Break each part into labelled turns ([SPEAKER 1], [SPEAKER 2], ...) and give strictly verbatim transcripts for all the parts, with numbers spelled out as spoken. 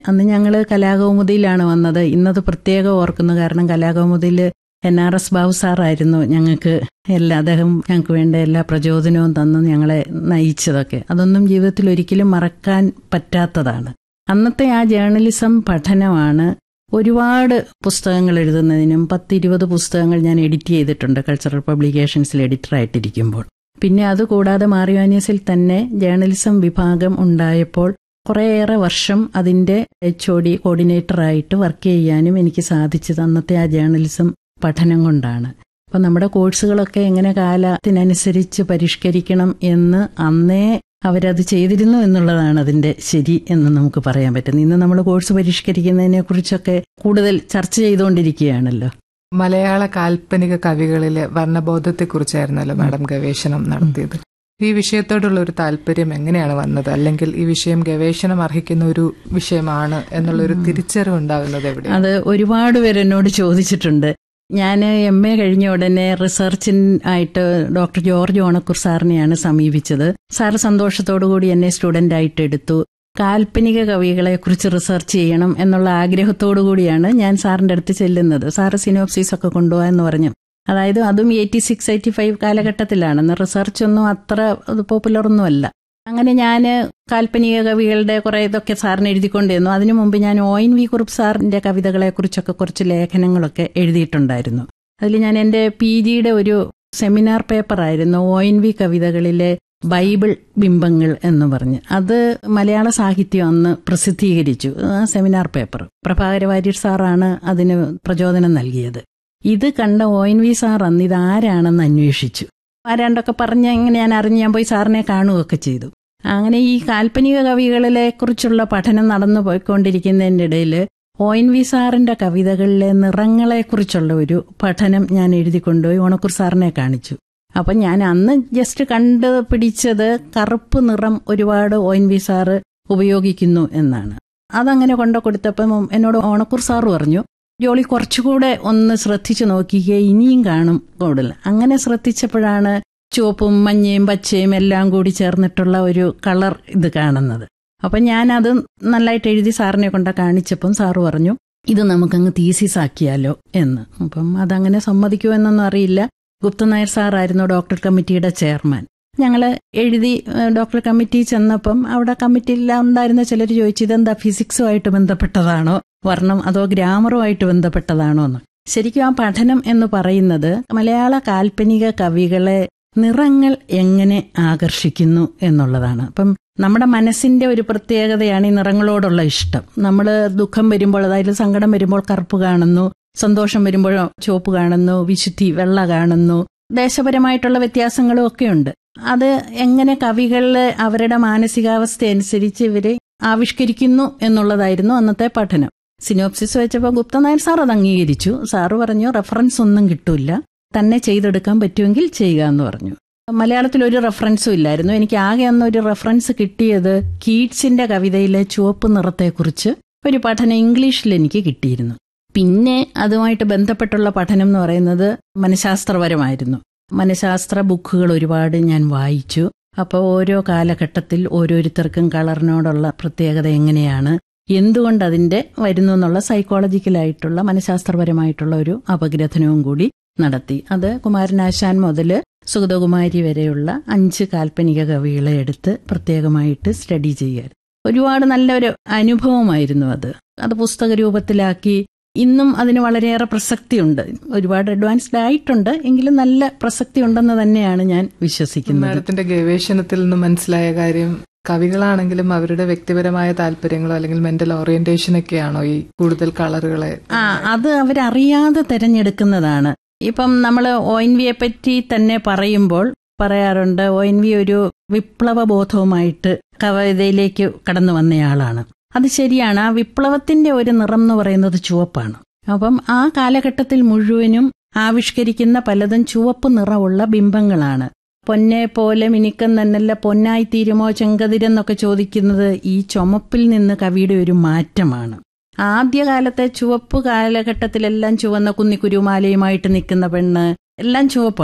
[SPEAKER 1] അന്ന് ഞങ്ങൾ കലാകൗമുദിയിലാണ് വന്നത്. ഇന്നത് പ്രത്യേകം ഓർക്കുന്നു, കാരണം കലാകൗമുദിയിൽ എൻ ആർ എസ് ബാബു സാറായിരുന്നു ഞങ്ങൾക്ക് എല്ലാ അദ്ദേഹം ഞങ്ങൾക്ക് വേണ്ട എല്ലാ പ്രചോദനവും തന്നു ഞങ്ങളെ നയിച്ചതൊക്കെ. അതൊന്നും ജീവിതത്തിൽ ഒരിക്കലും മറക്കാൻ പറ്റാത്തതാണ്. അന്നത്തെ ആ ജേർണലിസം പഠനമാണ് ഒരുപാട് പുസ്തകങ്ങൾ എഴുതുന്നതിനും പത്തിരുപത് പുസ്തകങ്ങൾ ഞാൻ എഡിറ്റ് ചെയ്തിട്ടുണ്ട് കൾച്ചറൽ പബ്ലിക്കേഷൻസിൽ എഡിറ്ററായിട്ടിരിക്കുമ്പോൾ. പിന്നെ അതുകൂടാതെ മാറിവാനിയസിൽ തന്നെ ജേർണലിസം വിഭാഗം ഉണ്ടായപ്പോൾ കുറേയേറെ വർഷം അതിൻ്റെ എച്ച് ഒ ഡി കോർഡിനേറ്ററായിട്ട് വർക്ക് ചെയ്യാനും എനിക്ക് സാധിച്ചത് അന്നത്തെ ആ ജേർണലിസം പഠനം കൊണ്ടാണ്. അപ്പം നമ്മുടെ കോഴ്സുകളൊക്കെ എങ്ങനെ കാലത്തിനനുസരിച്ച് പരിഷ്കരിക്കണം എന്ന് അന്നേ അവരത് ചെയ്തിരുന്നു എന്നുള്ളതാണ് അതിൻ്റെ ശരി എന്ന് നമുക്ക് പറയാൻ പറ്റുന്നത്. ഇന്ന് നമ്മൾ കോഴ്സ് പരിഷ്കരിക്കുന്നതിനെ കുറിച്ചൊക്കെ കൂടുതൽ ചർച്ച ചെയ്തുകൊണ്ടിരിക്കുകയാണല്ലോ.
[SPEAKER 2] മലയാള കാൽപ്പനിക കവികളിലെ വർണ്ണബോധത്തെക്കുറിച്ചായിരുന്നല്ലോ മാഡം ഗവേഷണം നടത്തിയത്. ഈ വിഷയത്തോടുള്ള ഒരു താല്പര്യം എങ്ങനെയാണ് വന്നത്? അല്ലെങ്കിൽ ഈ വിഷയം ഗവേഷണം അർഹിക്കുന്ന ഒരു വിഷയമാണ് എന്നുള്ളൊരു തിരിച്ചറിവ് ഉണ്ടാകുന്നത് എവിടെ?
[SPEAKER 1] അത് ഒരുപാട് പേര് എന്നോട് ചോദിച്ചിട്ടുണ്ട്. ഞാൻ എം എ കഴിഞ്ഞ ഉടനെ റിസർച്ചിനായിട്ട് ഡോക്ടർ ജോർജ് ഓണക്കൂർ സാറിനെയാണ് സമീപിച്ചത്. സാറ് സന്തോഷത്തോടു കൂടി എന്നെ സ്റ്റുഡൻ്റ് ആയിട്ട് എടുത്തു. കാൽപ്പനിക കവികളെ കുറിച്ച് റിസർച്ച് ചെയ്യണം എന്നുള്ള ആഗ്രഹത്തോടു കൂടിയാണ് ഞാൻ സാറിൻ്റെ അടുത്ത് ചെല്ലുന്നത്. സാറ് സിനോപ്സിസ് ഒക്കെ കൊണ്ടുപോകാമെന്ന് പറഞ്ഞു. അതായത് അതും എയ്റ്റി സിക്സ് എയ്റ്റി ഫൈവ് കാലഘട്ടത്തിലാണെന്ന്. റിസർച്ചൊന്നും അത്ര പോപ്പുലറൊന്നുമല്ല. അങ്ങനെ ഞാൻ കാൽപ്പനിക കവികളുടെ കുറേ ഇതൊക്കെ സാറിന് എഴുതിക്കൊണ്ടിരുന്നു. അതിനു മുമ്പ് ഞാൻ ഒ എൻ വി കുറുപ്പ് സാറിൻ്റെ കവിതകളെക്കുറിച്ചൊക്കെ കുറച്ച് ലേഖനങ്ങളൊക്കെ എഴുതിയിട്ടുണ്ടായിരുന്നു. അതിൽ ഞാൻ എൻ്റെ പി ജിയുടെ ഒരു seminar പേപ്പറായിരുന്നു O N V കവിതകളിലെ Bible ബിംബങ്ങൾ എന്ന് പറഞ്ഞ്. അത് മലയാള സാഹിത്യം അന്ന് പ്രസിദ്ധീകരിച്ചു, ആ സെമിനാർ പേപ്പർ. പ്രഭാകര വാര്യർ സാറാണ് അതിന് പ്രചോദനം നൽകിയത്. ഇത് കണ്ട ഒ എൻ വി സാർ അന്ന് ഇത് ആരാണെന്ന് അന്വേഷിച്ചു. ആരാണ്ടൊക്കെ പറഞ്ഞ് ഇങ്ങനെ ഞാൻ അറിഞ്ഞ് ഞാൻ പോയി സാറിനെ കാണുകയൊക്കെ ചെയ്തു. അങ്ങനെ ഈ കാൽപ്പനിക കവികളെ കുറിച്ചുള്ള പഠനം നടന്നു പോയിക്കൊണ്ടിരിക്കുന്നതിൻ്റെ ഇടയിൽ ഒ എൻ വി സാറിൻ്റെ കവിതകളിലെ നിറങ്ങളെക്കുറിച്ചുള്ള ഒരു പഠനം ഞാൻ എഴുതിക്കൊണ്ടുപോയി ഓണക്കൂർ സാറിനെ കാണിച്ചു. അപ്പം ഞാൻ അന്ന് ജസ്റ്റ് കണ്ട് പിടിച്ചത് കറുപ്പ് നിറം ഒരുപാട് ഒ എൻ വി സാറ് ഉപയോഗിക്കുന്നു എന്നാണ്. അതങ്ങനെ കൊണ്ടു കൊടുത്തപ്പം എന്നോട് ഓണക്കൂർ സാറ് പറഞ്ഞു, ജോളി കുറച്ചുകൂടെ ഒന്ന് ശ്രദ്ധിച്ചു നോക്കിക്കേ, ഇനിയും കാണും കൂടുതൽ. അങ്ങനെ ശ്രദ്ധിച്ചപ്പോഴാണ് ചുവപ്പും മഞ്ഞയും പച്ചയും എല്ലാം കൂടി ചേർന്നിട്ടുള്ള ഒരു കളർ ഇത് കാണുന്നത്. അപ്പം ഞാനത് നല്ലതായിട്ട് എഴുതി സാറിനെ കൊണ്ട് കാണിച്ചപ്പം സാറ് പറഞ്ഞു, ഇത് നമുക്കങ്ങ് തീസിസ് ആക്കിയാലോ എന്ന്. അപ്പം അതങ്ങനെ സമ്മതിക്കുമോ എന്നൊന്നും അറിയില്ല. ഗുപ്തനായർ സാറായിരുന്നു ഡോക്ടർ കമ്മിറ്റിയുടെ ചെയർമാൻ. ഞങ്ങൾ എഴുതി ഡോക്ടർ കമ്മിറ്റി ചെന്നപ്പം അവിടെ കമ്മിറ്റിയിൽ ഉണ്ടായിരുന്ന ചിലർ ചോദിച്ചു, ഇതെന്താ ഫിസിക്സുമായിട്ട് ബന്ധപ്പെട്ടതാണോ വർണ്ണം അതോ ഗ്രാമറുമായിട്ട് ബന്ധപ്പെട്ടതാണോ എന്ന്. ശരിക്കും ആ പഠനം എന്ന് പറയുന്നത് മലയാള കാൽപ്പനിക കവികളെ നിറങ്ങൾ എങ്ങനെ ആകർഷിക്കുന്നു എന്നുള്ളതാണ്. അപ്പം നമ്മുടെ മനസ്സിന്റെ ഒരു പ്രത്യേകതയാണ് ഈ നിറങ്ങളോടുള്ള ഇഷ്ടം. നമ്മൾ ദുഃഖം വരുമ്പോൾ, അതായത് സങ്കടം വരുമ്പോൾ കറുപ്പ് കാണുന്നു, സന്തോഷം വരുമ്പോൾ ചുവപ്പ് കാണുന്നു, വിശുദ്ധി വെള്ള കാണുന്നു, ദേശപരമായിട്ടുള്ള വ്യത്യാസങ്ങളും ഒക്കെ ഉണ്ട്. അത് എങ്ങനെ കവികളിൽ അവരുടെ മാനസികാവസ്ഥ അനുസരിച്ച് ഇവരെ ആവിഷ്കരിക്കുന്നു എന്നുള്ളതായിരുന്നു അന്നത്തെ പഠനം. സിനോപ്സിസ് വെച്ചപ്പോൾ ഗുപ്തനായർ സാർ അത് അംഗീകരിച്ചു. സാറ് പറഞ്ഞു, റെഫറൻസ് ഒന്നും കിട്ടൂല, തന്നെ ചെയ്തെടുക്കാൻ പറ്റുമെങ്കിൽ ചെയ്യുക എന്ന് പറഞ്ഞു. മലയാളത്തിൽ ഒരു റെഫറൻസും ഇല്ലായിരുന്നു. എനിക്ക് ആകെ അന്ന് ഒരു റെഫറൻസ് കിട്ടിയത് കീറ്റ്സിന്റെ കവിതയിലെ ചുവപ്പ് നിറത്തെക്കുറിച്ച് ഒരു പഠനം ഇംഗ്ലീഷിൽ എനിക്ക് കിട്ടിയിരുന്നു. പിന്നെ അതുമായിട്ട് ബന്ധപ്പെട്ടുള്ള പഠനം എന്ന് പറയുന്നത് മനഃശാസ്ത്രപരമായിരുന്നു. മനഃശാസ്ത്ര ബുക്കുകൾ ഒരുപാട് ഞാൻ വായിച്ചു. അപ്പോൾ ഓരോ കാലഘട്ടത്തിൽ ഓരോരുത്തർക്കും കളറിനോടുള്ള പ്രത്യേകത എങ്ങനെയാണ്, എന്തുകൊണ്ട് അതിൻ്റെ വരുന്നു എന്നുള്ള സൈക്കോളജിക്കലായിട്ടുള്ള മനഃശാസ്ത്രപരമായിട്ടുള്ള ഒരു അപഗ്രഥനവും കൂടി നടത്തി. അത് കുമാരനാശാൻ മുതൽ സുഗതകുമാരി വരെയുള്ള അഞ്ച് കാൽപ്പനിക കവികളെ എടുത്ത് പ്രത്യേകമായിട്ട് സ്റ്റഡി ചെയ്യാൻ ഒരുപാട് നല്ലൊരു അനുഭവമായിരുന്നു അത്. അത് പുസ്തക രൂപത്തിലാക്കി. ഇന്നും അതിന് വളരെയേറെ പ്രസക്തിയുണ്ട്. ഒരുപാട് അഡ്വാൻസ്ഡ് ആയിട്ടുണ്ട്, എങ്കിലും നല്ല പ്രസക്തി ഉണ്ടെന്ന് തന്നെയാണ് ഞാൻ വിശ്വസിക്കുന്നത്.
[SPEAKER 2] മാഡത്തിന്റെ ഗവേഷണത്തിൽ നിന്ന് മനസ്സിലായ കാര്യം, കവികളാണെങ്കിലും അവരുടെ വ്യക്തിപരമായ താല്പര്യങ്ങളോ അല്ലെങ്കിൽ മെന്റൽ ഓറിയന്റേഷനൊക്കെയാണോ ഈ കൂടുതൽ കളറുകളെ?
[SPEAKER 1] ആ അത് അവരറിയാതെ തിരഞ്ഞെടുക്കുന്നതാണ്. ഇപ്പം നമ്മൾ ഒ എൻ വിയെ പറ്റി തന്നെ പറയുമ്പോൾ പറയാറുണ്ട്, ഒ എൻ വി ഒരു വിപ്ലവ ബോധവുമായിട്ട് കവിതയിലേക്ക് കടന്നു വന്നയാളാണ്. അത് ശരിയാണ്. ആ വിപ്ലവത്തിന്റെ ഒരു നിറം എന്ന് പറയുന്നത് ചുവപ്പാണ്. അപ്പം ആ കാലഘട്ടത്തിൽ മുഴുവനും ആവിഷ്കരിക്കുന്ന പലതും ചുവപ്പ് നിറമുള്ള ബിംബങ്ങളാണ്. പൊന്നെ പോലെ മിനുക്കം തന്നല്ല പൊന്നായിത്തീരുമോ ചെങ്കതിരെന്നൊക്കെ ചോദിക്കുന്നത് ഈ ചുമപ്പിൽ നിന്ന് കവിയുടെ ഒരു മാറ്റമാണ്. ആദ്യകാലത്തെ ചുവപ്പ് കാലഘട്ടത്തിലെല്ലാം ചുവന്ന കുന്നിക്കുരുമാലയുമായിട്ട് നിൽക്കുന്ന പെണ്ണ് എല്ലാം ചുവപ്പാണ്.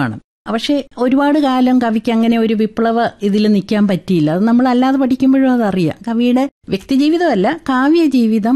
[SPEAKER 1] പക്ഷെ ഒരുപാട് കാലം കവിക്ക് അങ്ങനെ ഒരു വിപ്ലവ ഇതിൽ നിൽക്കാൻ പറ്റിയില്ല. അത് നമ്മൾ അല്ലാതെ പഠിക്കുമ്പോഴും അതറിയാം. കവിയുടെ വ്യക്തിജീവിതമല്ല, കാവ്യ ജീവിതം